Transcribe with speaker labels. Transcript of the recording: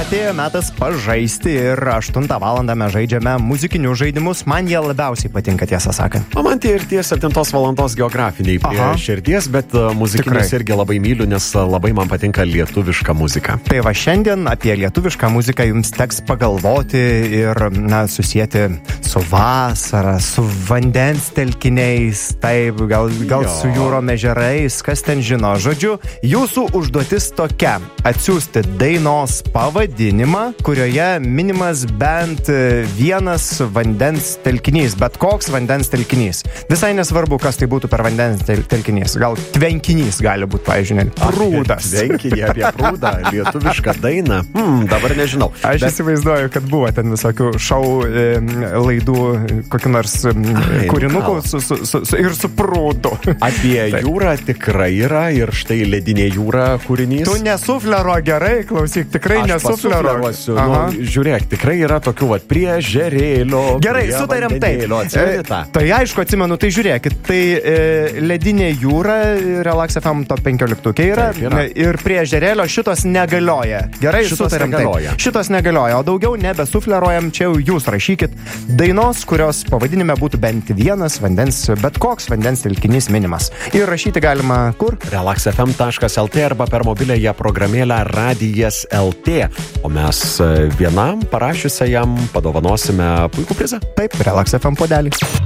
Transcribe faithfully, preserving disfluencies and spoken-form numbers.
Speaker 1: atėjo metas pažaisti ir aštuntą valandą mes žaidžiame muzikinius žaidimus. Man jie labiausiai patinka, tiesą sakant.
Speaker 2: O man tie ir tie septintos valandos geografiniai prie
Speaker 1: Aha.
Speaker 2: širdies, bet uh, muzikinius
Speaker 1: Tikrai.
Speaker 2: irgi labai myliu, nes uh, labai man patinka lietuviška muzika.
Speaker 1: Tai va šiandien apie lietuvišką muziką jums teks pagalvoti ir, na, susijęti su vasara, su vandens telkiniais, taip, gal, gal
Speaker 2: Jo.
Speaker 1: su jūrom ežerais, kas ten žino. Žodžiu, jūsų užduotis tokia – atsiųsti dainos pavadinimą, kurioje minimas bent vienas vandens telkinys, bet koks vandens telkinys. Visai nesvarbu, kas tai būtų per vandens tel- telkinys. Gal tvenkinys gali būti, pavyzdžiui, prūdas.
Speaker 2: Tvenkinį apie prūdą, lietuvišką dainą. Hmm, dabar nežinau.
Speaker 1: Aš
Speaker 2: Bet-
Speaker 1: įsivaizduoju, kad buvo ten visokių šou e, laidų, kokių nors e,
Speaker 2: Ai,
Speaker 1: kūrinukų
Speaker 2: gal.
Speaker 1: su, su, su, su, ir su prūdu.
Speaker 2: Apie jūrą tikrai yra ir štai Ledinė jūra kūrinys.
Speaker 1: Tu nesuflero gerai, klausyk, tikrai
Speaker 2: Aš
Speaker 1: nesuflero.
Speaker 2: pasufleruosiu. Nu, žiūrėk, tikrai yra tokių, vat, prie žerėlio.
Speaker 1: Gerai,
Speaker 2: prie
Speaker 1: sutarėm taip.
Speaker 2: vandenėlio. Atsimeni tą?
Speaker 1: E, Tai aišku, atsimenu, tai žiūrėkit, tai e, Ledinė jūra, Relax F M top penkioliktukė yra,
Speaker 2: Taip, yra.
Speaker 1: ir prie žerėlio šitos negalioja. Gerai,
Speaker 2: Šitos
Speaker 1: sutarėm
Speaker 2: negalioja.
Speaker 1: taip. Šitos negalioja, o daugiau nebesufleruojam, čia jau jūs rašykit dainos, kurios pavadinime būtų bent vienas vandens, bet koks vandens telkinys minimas. Ir rašyti galima kur?
Speaker 2: relax f m taškas l t arba per mobiliąją programėlę Radijas L T. O mes e, vienam parašiusiam padovanosime puikų prizą.
Speaker 1: Taip, Relax F M puodelį.